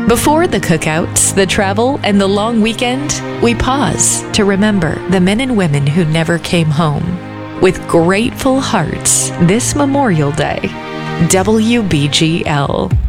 Before the cookouts, the travel, and the long weekend, we pause to remember the men and women who never came home. With grateful hearts, this Memorial Day, WBGL.